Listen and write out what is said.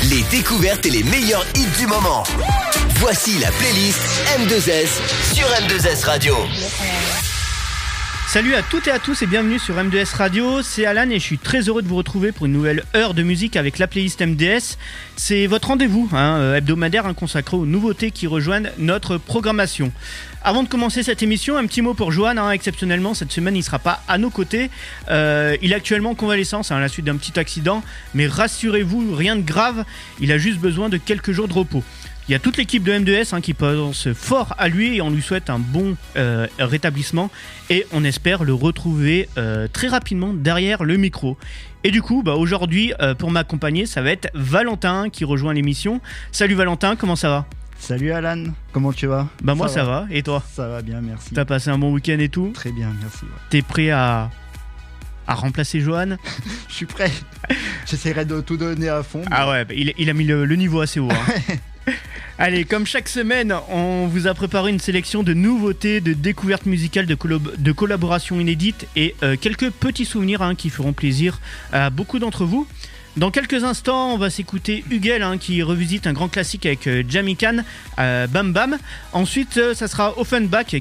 Les découvertes et les meilleurs hits du moment. Voici la playlist M2S sur M2S Radio. Salut à toutes et à tous et bienvenue sur M2S Radio, c'est Alan et je suis très heureux de vous retrouver pour une nouvelle heure de musique avec la playlist MDS. C'est votre rendez-vous hebdomadaire consacré aux nouveautés qui rejoignent notre programmation. Avant de commencer cette émission, un petit mot pour Johan, exceptionnellement cette semaine il ne sera pas à nos côtés. Il est actuellement en convalescence à la suite d'un petit accident, mais rassurez-vous, rien de grave, il a juste besoin de quelques jours de repos. Il y a toute l'équipe de M2S qui pense fort à lui et on lui souhaite un bon rétablissement et on espère le retrouver très rapidement derrière le micro. Et du coup, aujourd'hui, pour m'accompagner, ça va être Valentin qui rejoint l'émission. Salut Valentin, comment ça va ? Salut Alan, comment tu vas ? Moi ça va, et toi ? Ça va bien, merci. T'as passé un bon week-end et tout ? Très bien, merci. Ouais. T'es prêt à remplacer Johan ? Je suis prêt, j'essaierai de tout donner à fond. Ah ouais, il a mis le niveau assez haut. Allez, comme chaque semaine, on vous a préparé une sélection de nouveautés, de découvertes musicales, de collaborations inédites et quelques petits souvenirs qui feront plaisir à beaucoup d'entre vous. Dans quelques instants, on va s'écouter Hugel qui revisite un grand classique avec Jamie Khan, Bam Bam. Ensuite, ça sera Offenbach